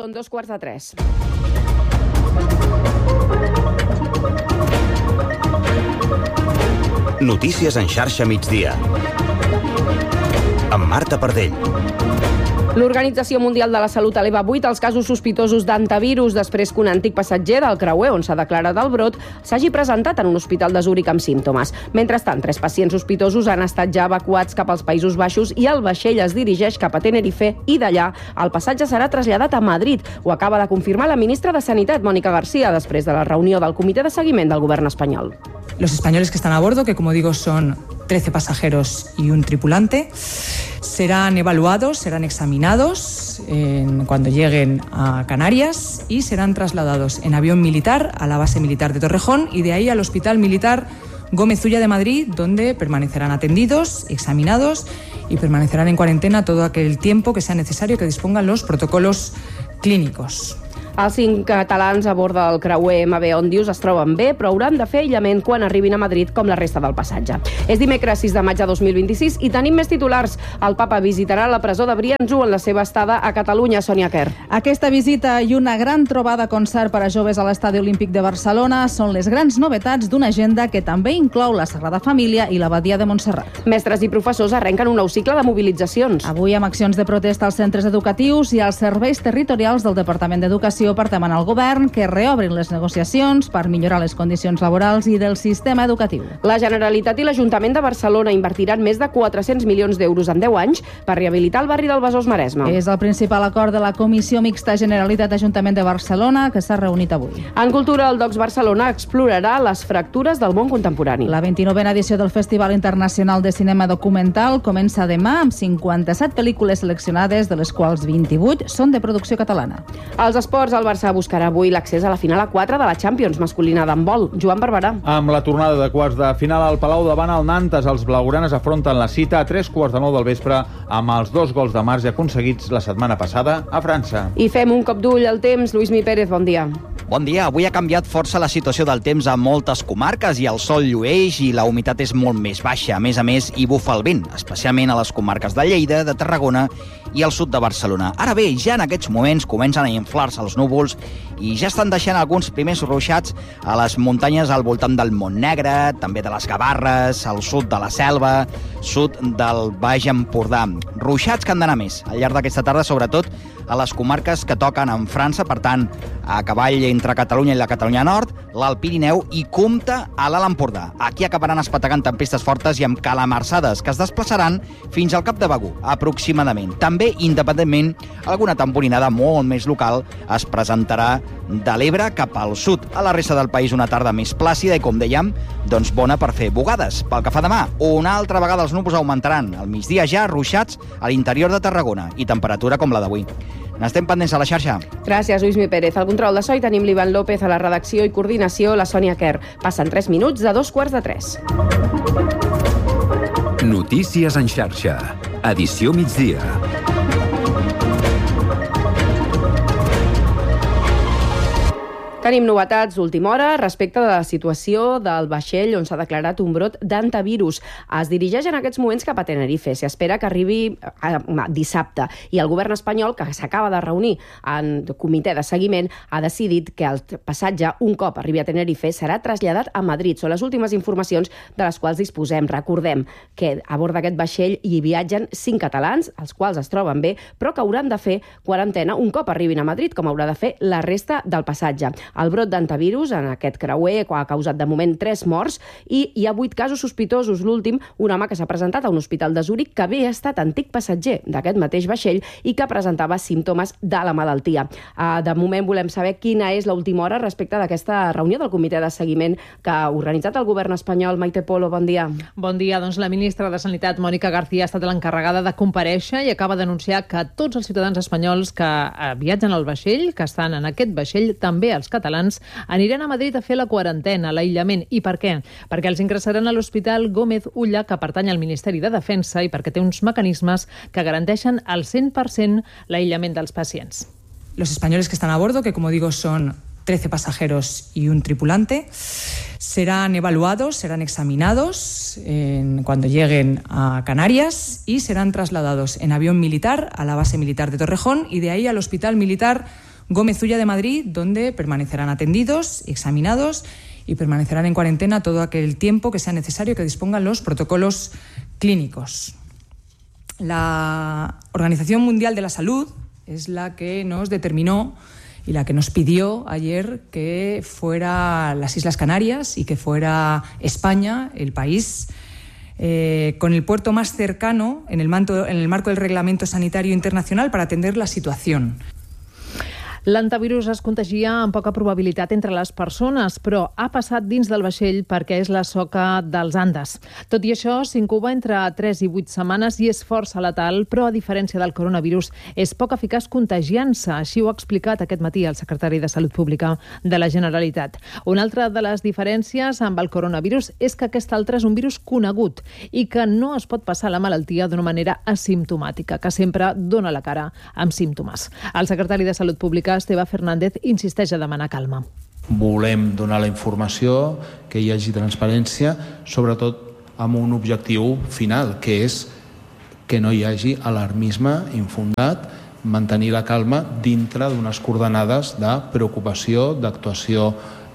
Són 2:15. Notícies en xarxa migdia. Amb Marta Pardell. L'Organització Mundial de la Salut eleva 8 els casos sospitosos d'antivirus després que un antic passatger del creuer on s'ha declarat el brot s'hagi presentat en un hospital de Zúrich amb símptomes. Mentrestant, 3 pacients sospitosos han estat ja evacuats cap als Països Baixos i el vaixell es dirigeix cap a Tenerife i d'allà el passatge serà traslladat a Madrid. Ho acaba de confirmar la ministra de Sanitat, Mónica García, després de la reunió del Comitè de Seguiment del Govern espanyol. Los españoles que están a bordo, que como digo son 13 pasajeros y un tripulante, serán evaluados, serán examinados cuando lleguen a Canarias y serán trasladados en avión militar a la base militar de Torrejón y de ahí al Hospital Militar Gómez Ulla de Madrid, donde permanecerán atendidos, examinados y permanecerán en cuarentena todo aquel tiempo que sea necesario que dispongan los protocolos clínicos. Els 5 catalans a bord del creuer MV Òndius es troben bé, però hauran de fer aïllament quan arribin a Madrid, com la resta del passatge. És dimecres 6 de maig de 2026 i tenim més titulars. El papa visitarà la presó de Brianço en la seva estada a Catalunya. Sònia Quer. Aquesta visita i una gran trobada concert per a joves a l'Estadi Olímpic de Barcelona són les grans novetats d'una agenda que també inclou la Sagrada Família i l'Abadia de Montserrat. Mestres i professors arrenquen un nou cicle de mobilitzacions. Avui amb accions de protesta als centres educatius i als serveis territorials del Departament d'Educació per demanar al govern que reobrin les negociacions per millorar les condicions laborals i del sistema educatiu. La Generalitat i l'Ajuntament de Barcelona invertiran més de 400 milions d'euros en 10 anys per rehabilitar el barri del Besòs-Maresme. És el principal acord de la Comissió Mixta Generalitat-Ajuntament de Barcelona que s'ha reunit avui. En cultura, el Docs Barcelona explorarà les fractures del món contemporani. La 29a edició del Festival Internacional de Cinema Documental comença demà amb 57 pel·lícules seleccionades, de les quals 28 són de producció catalana. Als esports, el Barça buscarà avui l'accés a la final a 4 de la Champions masculina d'handbol. Joan Barberà. Amb la tornada de quarts de final al Palau davant el Nantes, els blaugranes afronten la cita a 3:15 del vespre amb els 2 gols de marge aconseguits la setmana passada a França. I fem un cop d'ull al temps. Lluís Mi Pérez, bon dia. Bon dia. Avui ha canviat força la situació del temps a moltes comarques i el sol llueix i la humitat és molt més baixa. A més, hi bufa el vent, especialment a les comarques de Lleida, de Tarragona i al sud de Barcelona. Ara bé, ja en aquests moments comencen a inflar-se els núvols i ja estan deixant alguns primers ruixats a les muntanyes al voltant del Montnegre, també de les Gavarres, al sud de la Selva, sud del Baix Empordà. Ruixats que han d'anar més al llarg d'aquesta tarda, sobretot a les comarques que toquen en França, per tant, a cavall entre Catalunya i la Catalunya Nord, l'Alt Pirineu i Comte a l'Alt Empordà. Aquí acabaran espetegant tempestes fortes i amb calamarsades que es desplaçaran fins al Cap de Begur, aproximadament. També, independentment, alguna temporinada molt més local es presentarà de l'Ebre cap al sud. A la resta del país una tarda més plàcida i, com dèiem, doncs bona per fer bugades. Pel que fa demà, una altra vegada els núvols augmentaran. Al migdia ja ruixats a l'interior de Tarragona i temperatura com la d'avui. N'estem pendents a la xarxa. Gràcies, Lluís Mi Pérez. Al control de so hi tenim l'Ivan López, a la redacció i coordinació la Sònia Quer. Passen 3 minuts de 2:15. Notícies en xarxa. Edició migdia. Tenim novetats d'última hora respecte de la situació del vaixell on s'ha declarat un brot d'antivirus. Es dirigeix en aquests moments cap a Tenerife. S'espera que arribi dissabte. I el govern espanyol, que s'acaba de reunir en comitè de seguiment, ha decidit que el passatge, un cop arribi a Tenerife, serà traslladat a Madrid. Són les últimes informacions de les quals disposem. Recordem que a bord d'aquest vaixell hi viatgen 5 catalans, els quals es troben bé, però que hauran de fer quarantena un cop arribin a Madrid, com haurà de fer la resta del passatge. El brot d'antivirus en aquest creuer ha causat de moment 3 morts i hi ha 8 casos sospitosos. L'últim, un home que s'ha presentat a un hospital de Zúrich que havia estat antic passatger d'aquest mateix vaixell i que presentava símptomes de la malaltia. De moment volem saber quina és l'última hora respecte d'aquesta reunió del comitè de seguiment que ha organitzat el govern espanyol. Maite Polo, bon dia. Bon dia. Doncs la ministra de Sanitat, Mònica García, ha estat l'encarregada de comparèixer i acaba d'anunciar que tots els ciutadans espanyols que viatgen al vaixell, que estan en aquest vaixell, també els catalans, aniran a Madrid a fer la quarantena, l'aïllament. I per què? Perquè els ingressaran a l'Hospital Gómez Ulla, que pertany al Ministeri de Defensa, i perquè té uns mecanismes que garanteixen al 100% l'aïllament dels pacients. Los españoles que están a bordo, que como digo son 13 pasajeros y un tripulante, serán evaluados, serán examinados cuando lleguen a Canarias y serán trasladados en avión militar a la base militar de Torrejón y de ahí al Hospital Militar Gómez Ulla de Madrid, donde permanecerán atendidos, examinados y permanecerán en cuarentena todo aquel tiempo que sea necesario que dispongan los protocolos clínicos. La Organización Mundial de la Salud es la que nos determinó y la que nos pidió ayer que fuera las Islas Canarias y que fuera España el país con el puerto más cercano en el marco del Reglamento Sanitario Internacional para atender la situación. L'antivirus es contagia amb poca probabilitat entre les persones, però ha passat dins del vaixell perquè és la soca dels Andes. Tot i això, s'incuba entre 3 i 8 setmanes i és força letal, però a diferència del coronavirus, és poc eficaç contagiant-se. Així ho ha explicat aquest matí el secretari de Salut Pública de la Generalitat. Una altra de les diferències amb el coronavirus és que aquest altre és un virus conegut i que no es pot passar la malaltia d'una manera asimptomàtica, que sempre dona la cara amb símptomes. El secretari de Salut Pública, Esteve Fernández, insisteix a demanar calma. Volem donar la informació, que hi hagi transparència, sobretot amb un objectiu final, que és que no hi hagi alarmisme infundat, mantenir la calma dintre d'unes coordenades de preocupació, d'actuació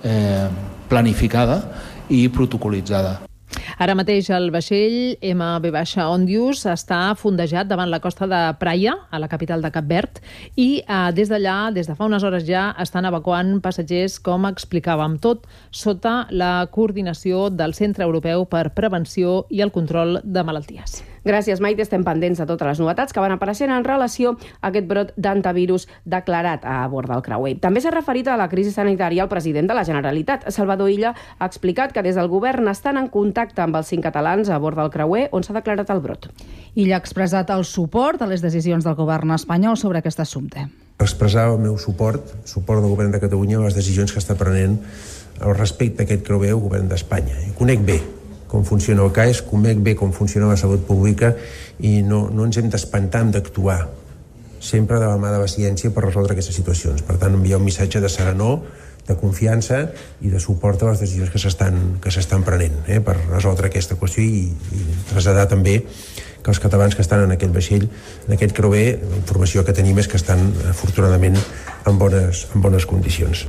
planificada i protocolitzada. Ara mateix el vaixell MV Ondius està fondejat davant la costa de Praia, a la capital de Cap Verd, i des d'allà, des de fa unes hores ja, estan evacuant passatgers, com explicàvem, tot sota la coordinació del Centre Europeu per Prevenció i el Control de Malalties. Gràcies, Maite. Estem pendents de totes les novetats que van apareixent en relació a aquest brot d'antivirus declarat a bord del creuer. També s'ha referit a la crisi sanitària el president de la Generalitat. Salvador Illa ha explicat que des del govern estan en contacte amb els 5 catalans a bord del creuer on s'ha declarat el brot. Illa ha expressat el suport a les decisions del govern espanyol sobre aquest assumpte. Expressar el meu suport del govern de Catalunya a les decisions que està prenent respecte a aquest creuer al govern d'Espanya. Conec bé com funciona el CAES, conec bé com funciona la salut pública i no ens hem d'espantar, hem d'actuar sempre de la mà de la ciència per resoldre aquestes situacions. Per tant, enviar un missatge de serenor, de confiança i de suport a les decisions que s'estan prenent per resoldre aquesta qüestió i traslladar també que els catalans que estan en aquest vaixell, en aquest creuer, la informació que tenim és que estan afortunadament en bones condicions.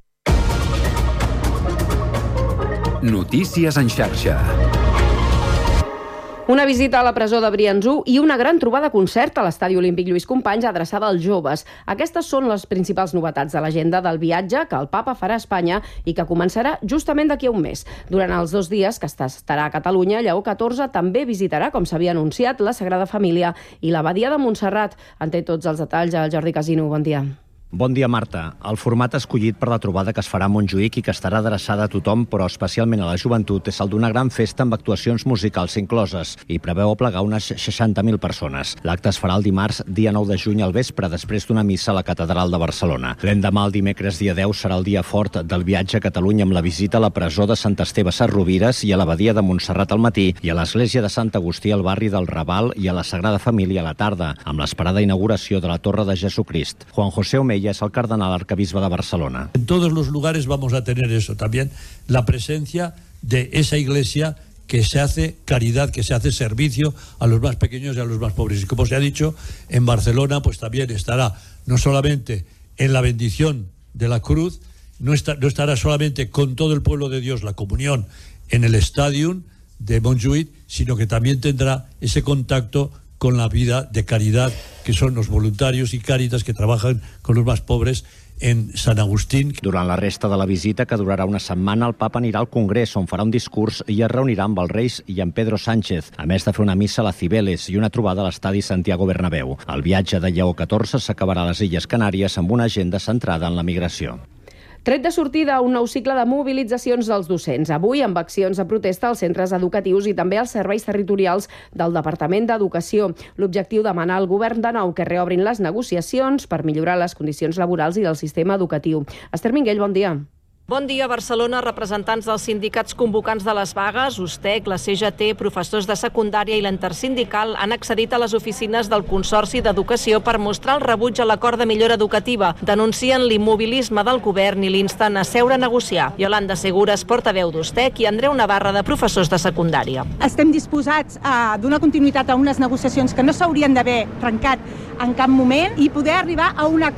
Notícies en xarxa. Una visita a la presó de Briançó i una gran trobada concert a l'Estadi Olímpic Lluís Companys adreçada als joves. Aquestes són les principals novetats de l'agenda del viatge que el Papa farà a Espanya i que començarà justament d'aquí a un mes. Durant els 2 dies que estarà a Catalunya, Lleó XIV també visitarà, com s'havia anunciat, la Sagrada Família i l'abadia de Montserrat. En té tots els detalls el Jordi Casino. Bon dia. Bon dia, Marta. El format escollit per la trobada que es farà a Montjuïc i que estarà adreçada a tothom, però especialment a la joventut, és el d'una gran festa amb actuacions musicals incloses i preveu aplegar unes 60.000 persones. L'acte es farà el dimarts, dia 9 de juny al vespre, després d'una missa a la Catedral de Barcelona. L'endemà, el dimecres, dia 10, serà el dia fort del viatge a Catalunya amb la visita a la presó de Sant Esteve Sesrovires i a l'abadia de Montserrat al matí i a l'església de Sant Agustí al barri del Raval i a la Sagrada Família a la tarda, amb l'esperada inauguració de la Torre de Jesucrist. Juan José Omeya es el cardenal arcabisbe de Barcelona. En todos los lugares vamos a tener eso, también la presencia de esa iglesia que se hace caridad, que se hace servicio a los más pequeños y a los más pobres. Y como se ha dicho, en Barcelona pues también estará no solamente en la bendición de la cruz, no estará solamente con todo el pueblo de Dios la comunión en el Stadium de Montjuïc, sino que también tendrá ese contacto con la vida de caridad, que son los voluntarios y Cáritas que trabajan con los más pobres en Sant Agustín. Durant la resta de la visita, que durarà una setmana, el papa anirà al Congrés, on farà un discurs i es reunirà amb els Reis i amb Pedro Sánchez, a més de fer una missa a la Cibeles i una trobada a l'estadi Santiago Bernabéu. El viatge de Lleó XIV s'acabarà a les Illes Canàries amb una agenda centrada en la migració. Tret de sortida, un nou cicle de mobilitzacions dels docents. Avui, amb accions de protesta als centres educatius i també als serveis territorials del Departament d'Educació. L'objectiu, demanar al govern de nou que reobrin les negociacions per millorar les condicions laborals i del sistema educatiu. Esther Minguell, bon dia. Bon dia, Barcelona. Representants dels sindicats convocants de les vagues, USTEC, la CGT, professors de secundària i l'Intersindical han accedit a les oficines del Consorci d'Educació per mostrar el rebuig a l'acord de millora educativa. Denuncien l'immobilisme del govern i l'insten a seure a negociar. Yolanda Segures, portaveu d'USTEC, i Andreu Navarra, de professors de secundària. Estem disposats a donar continuïtat a unes negociacions que no s'haurien d'haver trencat en cap moment i poder arribar a un acord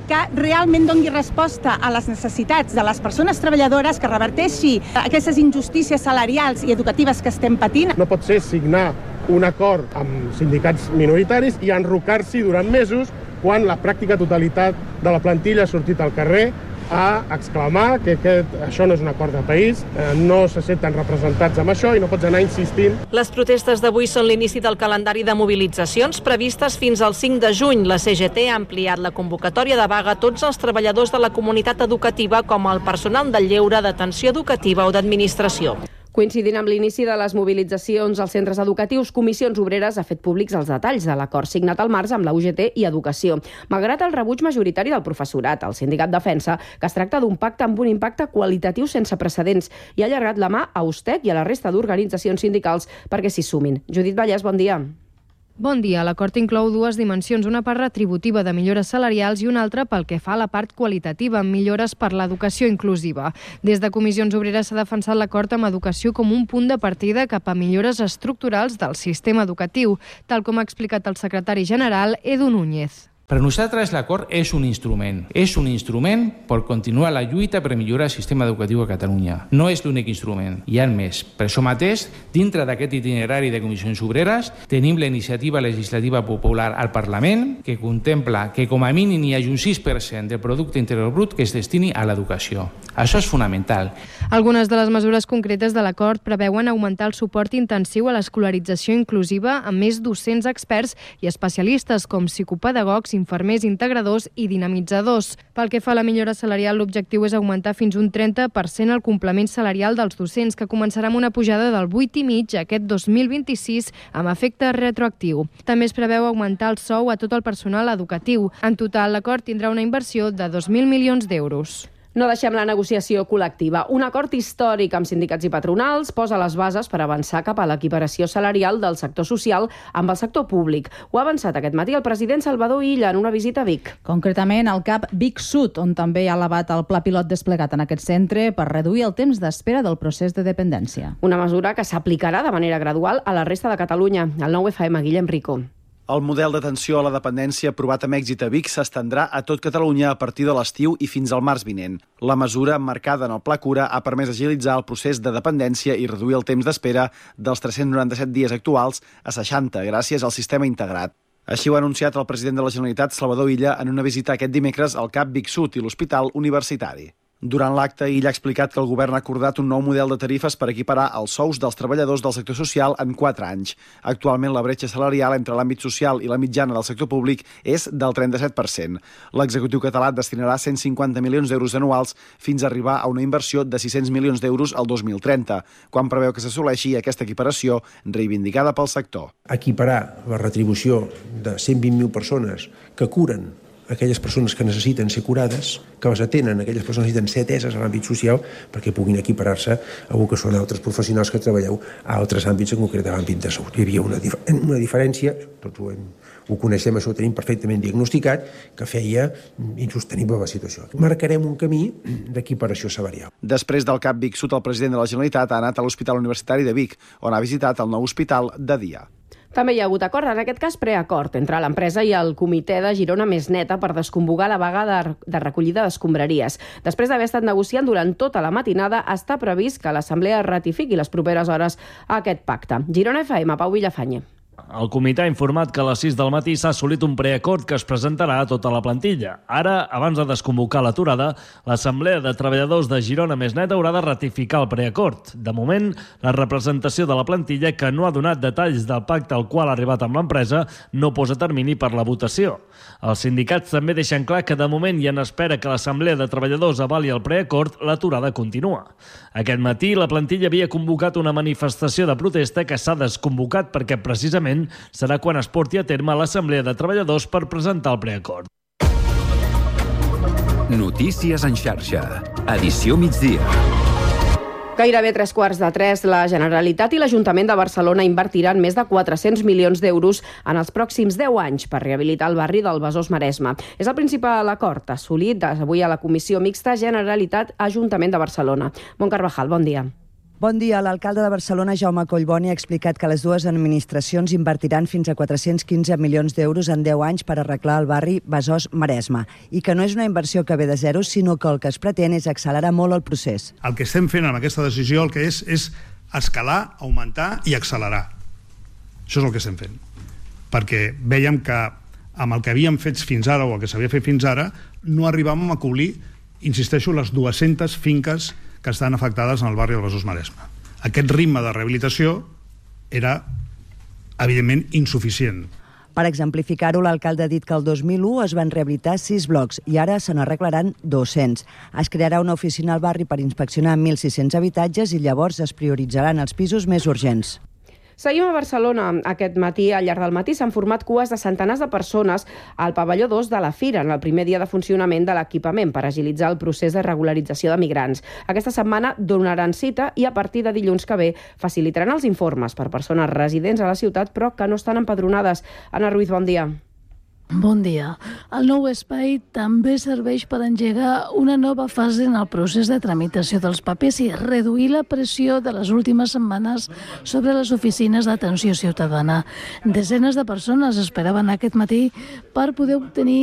que realment doni resposta a les necessitats de les persones treballadores, que reverteixi aquestes injustícies salarials i educatives que estem patint. No pot ser signar un acord amb sindicats minoritaris i enrocar-s'hi durant mesos quan la pràctica totalitat de la plantilla ha sortit al carrer a exclamar que això no és un acord de país, no se senten representats amb això i no pots anar insistint. Les protestes d'avui són l'inici del calendari de mobilitzacions previstes fins al 5 de juny. La CGT ha ampliat la convocatòria de vaga a tots els treballadors de la comunitat educativa com el personal del lleure, d'atenció educativa o d'administració. Coincidint amb l'inici de les mobilitzacions als centres educatius, Comissions Obreres ha fet públics els detalls de l'acord signat al març amb la UGT i Educació. Malgrat el rebuig majoritari del professorat, el sindicat defensa que es tracta d'un pacte amb un impacte qualitatiu sense precedents i ha allargat la mà a USTEC i a la resta d'organitzacions sindicals perquè s'hi sumin. Judit Vallès, bon dia. Bon dia. L'acord inclou dues dimensions, una part retributiva de millores salarials i una altra pel que fa a la part qualitativa, amb millores per l'educació inclusiva. Des de Comissions Obreres s'ha defensat l'acord amb educació com un punt de partida cap a millores estructurals del sistema educatiu, tal com ha explicat el secretari general Edu Núñez. Per nosaltres l'acord és un instrument per continuar la lluita per millorar el sistema educatiu a Catalunya. No és l'únic instrument, hi ha més. Per això mateix, dintre d'aquest itinerari de Comissions Obreres, tenim la iniciativa legislativa popular al Parlament que contempla que com a mínim hi hagi un 6% del producte interior brut que es destini a l'educació. Això és fonamental. Algunes de les mesures concretes de l'acord preveuen augmentar el suport intensiu a l'escolarització inclusiva amb més docents experts i especialistes com psicopedagogs, infermers, integradors i dinamitzadors. Pel que fa a la millora salarial, l'objectiu és augmentar fins un 30% el complement salarial dels docents, que començarà amb una pujada del 8,5% aquest 2026 amb efecte retroactiu. També es preveu augmentar el sou a tot el personal educatiu. En total, l'acord tindrà una inversió de 2.000 milions d'euros. No deixem la negociació col·lectiva. Un acord històric amb sindicats i patronals posa les bases per avançar cap a l'equiparació salarial del sector social amb el sector públic. Ho ha avançat aquest matí el president Salvador Illa en una visita a Vic. Concretament al CAP Vic Sud, on també ha elevat el pla pilot desplegat en aquest centre per reduir el temps d'espera del procés de dependència. Una mesura que s'aplicarà de manera gradual a la resta de Catalunya. El 9FM, Guillem Rico. El model d'atenció a la dependència aprovat amb èxit a Vic s'estendrà a tot Catalunya a partir de l'estiu i fins al març vinent. La mesura, emmarcada en el Pla Cura, ha permès agilitzar el procés de dependència i reduir el temps d'espera dels 397 dies actuals a 60, gràcies al sistema integrat. Així ho ha anunciat el president de la Generalitat, Salvador Illa, en una visita aquest dimecres al CAP Vic Sud i l'Hospital Universitari. Durant l'acte, Illa ha explicat que el govern ha acordat un nou model de tarifes per equiparar els sous dels treballadors del sector social en 4 anys. Actualment, la bretxa salarial entre l'àmbit social i la mitjana del sector públic és del 37%. L'executiu català destinarà 150 milions d'euros anuals fins a arribar a una inversió de 600 milions d'euros al 2030, quan preveu que s'assoleixi aquesta equiparació reivindicada pel sector. Equiparar la retribució de 120.000 persones que curen aquelles persones que necessiten ser curades, que les atenen, aquelles persones que necessiten ser ateses a l'àmbit social perquè puguin equiparar-se a el que són altres professionals que treballeu a altres àmbits, en concret a l'àmbit de salut. Hi havia una diferència, tots ho coneixem, això ho tenim perfectament diagnosticat, que feia insostenible la situació. Marcarem un camí d'equiparació salarial. Després del CAP Vic Sud, el president de la Generalitat ha anat a l'Hospital Universitari de Vic, on ha visitat el nou hospital de dia. També hi ha hagut acord, en aquest cas preacord, entre l'empresa i el comitè de Girona Més Neta per desconvocar la vaga de recollida d'escombraries. Després d'haver estat negociant durant tota la matinada, està previst que l'Assemblea ratifiqui les properes hores aquest pacte. Girona FM, Pau Villafañe. El comitè ha informat que a les 6 del matí s'ha assolit un preacord que es presentarà a tota la plantilla. Ara, abans de desconvocar l'aturada, l'Assemblea de Treballadors de Girona Més Net haurà de ratificar el preacord. De moment, la representació de la plantilla, que no ha donat detalls del pacte al qual ha arribat amb l'empresa, no posa termini per la votació. Els sindicats també deixen clar que de moment i en espera que l'Assemblea de Treballadors avali el preacord, l'aturada continua. Aquest matí, la plantilla havia convocat una manifestació de protesta que s'ha desconvocat perquè precisament serà quan es porti a terme l'Assemblea de Treballadors per presentar el preacord. Notícies en xarxa. Edició migdia. Gairebé 3:15, la Generalitat i l'Ajuntament de Barcelona invertiran més de 400 milions d'euros en els pròxims 10 anys per rehabilitar el barri del Besòs-Maresme. És el principal acord assolit avui a la Comissió Mixta Generalitat-Ajuntament de Barcelona. Bon Carvajal, bon dia. Bon dia. L'alcalde de Barcelona, Jaume Collboni, ha explicat que les dues administracions invertiran fins a 415 milions d'euros en 10 anys per arreglar el barri Besòs-Maresme i que no és una inversió que ve de zero, sinó que el que es pretén és accelerar molt el procés. El que estem fent amb aquesta decisió el que és escalar, augmentar i accelerar. Això és el que estem fent. Perquè vèiem que amb el que havíem fet fins ara o el que s'havia fet fins ara no arribàvem a cobrir, insisteixo, les 200 finques que estan afectades en el barri del Besòs-Maresme. Aquest ritme de rehabilitació era, evidentment, insuficient. Per exemplificar-ho, l'alcalde ha dit que el 2001 es van rehabilitar 6 blocs i ara se n'arreglaran 200. Es crearà una oficina al barri per inspeccionar 1.600 habitatges i llavors es prioritzaran els pisos més urgents. Seguim a Barcelona. Aquest matí, al llarg del matí, s'han format cues de centenars de persones al pavelló 2 de la Fira, en el primer dia de funcionament de l'equipament per agilitzar el procés de regularització de migrants. Aquesta setmana donaran cita i a partir de dilluns que ve facilitaran els informes per persones residents a la ciutat però que no estan empadronades. Anna Ruiz, bon dia. Bon dia. El nou espai també serveix per engegar una nova fase en el procés de tramitació dels papers i reduir la pressió de les últimes setmanes sobre les oficines d'atenció ciutadana. Desenes de persones esperaven aquest matí per poder obtenir